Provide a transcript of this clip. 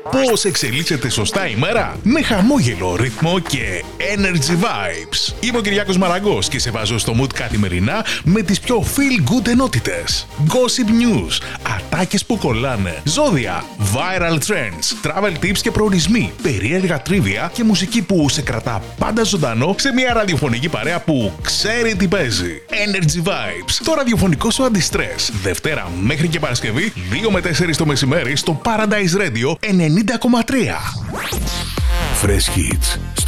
Πώς εξελίσσεται σωστά η μέρα? Με χαμόγελο, ρυθμό και energy vibes. Είμαι ο Κυριάκος Μαραγκός και σε βάζω στο mood καθημερινά με τις πιο feel good ενότητες. Gossip news, ατάκες που κολλάνε, ζώδια, viral trends, travel tips και προορισμοί, περίεργα τρίβια και μουσική που σε κρατά πάντα ζωντανό σε μια ραδιοφωνική παρέα που ξέρει τι παίζει. Energy Vibes, το ραδιοφωνικό σου αντιστρες. Δευτέρα μέχρι και Παρασκευή, 2 με 4 το μεσημέρι στο Paradise Radio 90,3. Fresh Hits